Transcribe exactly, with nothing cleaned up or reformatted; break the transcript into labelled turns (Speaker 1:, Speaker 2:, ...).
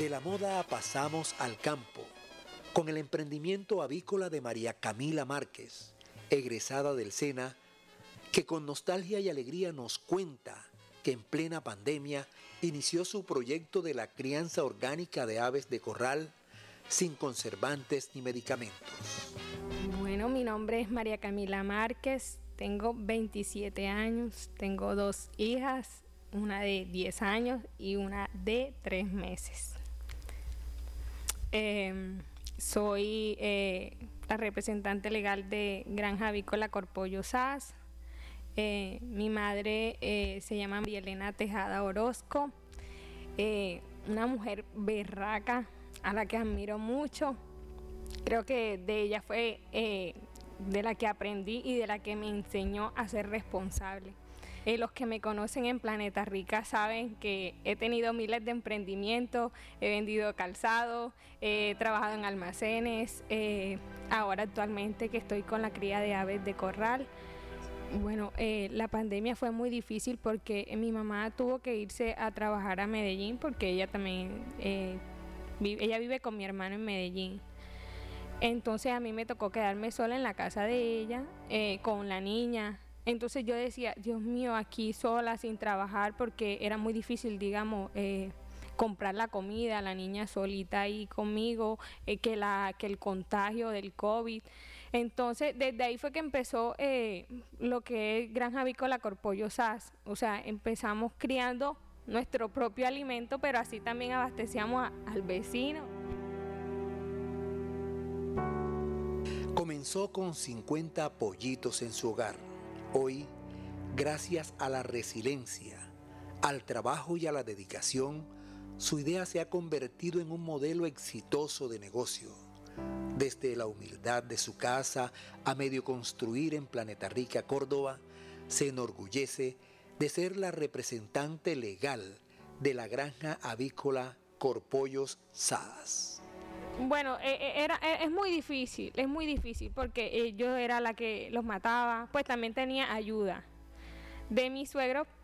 Speaker 1: De la moda pasamos al campo, con el emprendimiento avícola de María Camila Márquez, egresada del SENA, que con nostalgia y alegría nos cuenta que en plena pandemia inició su proyecto de la crianza orgánica de aves de corral sin conservantes ni medicamentos.
Speaker 2: Bueno, mi nombre es María Camila Márquez, tengo veintisiete años, tengo dos hijas, una de diez años y una de tres meses. Eh, soy eh, la representante legal de Granja Avícola Corpollo Sas. Eh, mi madre eh, se llama María Elena Tejada Orozco, eh, una mujer berraca a la que admiro mucho. Creo que de ella fue eh, de la que aprendí y de la que me enseñó a ser responsable. Eh, los que me conocen en Planeta Rica saben que he tenido miles de emprendimientos, he vendido calzado, he trabajado en almacenes, eh, ahora actualmente que estoy con la cría de aves de corral. Bueno, eh, la pandemia fue muy difícil porque mi mamá tuvo que irse a trabajar a Medellín porque ella también, eh, vive, ella vive con mi hermano en Medellín. Entonces a mí me tocó quedarme sola en la casa de ella, eh, con la niña. Entonces yo decía, Dios mío, aquí sola, sin trabajar, porque era muy difícil, digamos, eh, comprar la comida, la niña solita ahí conmigo, eh, que, la, que el contagio del COVID. Entonces, desde ahí fue que empezó eh, lo que es Granja Avícola Corpollo Sas. O sea, empezamos criando nuestro propio alimento, pero así también abastecíamos a, al vecino.
Speaker 1: Comenzó con cincuenta pollitos en su hogar. Hoy, gracias a la resiliencia, al trabajo y a la dedicación, su idea se ha convertido en un modelo exitoso de negocio. Desde la humildad de su casa a medio construir en Planeta Rica, Córdoba, se enorgullece de ser la representante legal de la Granja Avícola Corpollos Sas.
Speaker 2: Bueno, eh, era, es muy difícil, es muy difícil porque eh, yo era la que los mataba, pues también tenía ayuda de mi suegro,